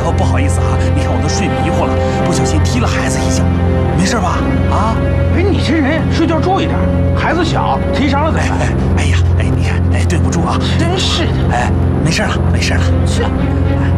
不好意思啊，你看我都睡迷糊了，不小心踢了孩子一脚，没事吧？啊？ 哎，你这人睡觉注意点，孩子小，踢伤了怎么办？ 哎呀，哎，你看，哎，对不住啊， 真是的， 哎，没事了，没事了， 是。